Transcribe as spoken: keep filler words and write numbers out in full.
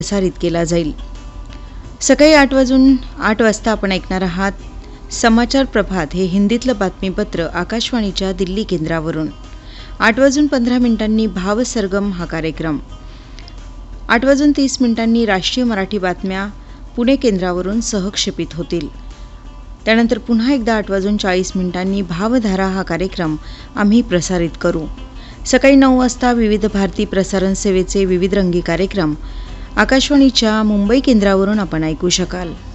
प्रसारित केला जाईल। सकाळी आठ वाजून आठ वाजता आपण ऐकणार आहात समाचार प्रभात हे हिंदीतलं बातमीपत्र आकाशवाणीच्या दिल्ली केंद्रावरून। आठ वाजून पंधरा मिनिटांनी भाव सरगम हा कार्यक्रम। आठ वाजून तीस मिनिटांनी राष्ट्रीय मराठी बातम्या पुणे केंद्रावरून सहक्षेपित होतील। त्यानंतर पुन्हा एकदा आठ वाजून चाळीस मिनिटांनी भावधारा हा कार्यक्रम आम्ही प्रसारित करू। सकाळी नऊ वाजता विविध भारती प्रसारण सेवेचे विविध रंगी कार्यक्रम आकाशवाणीच्या मुंबई केंद्रावरून आपण ऐकू शकाल।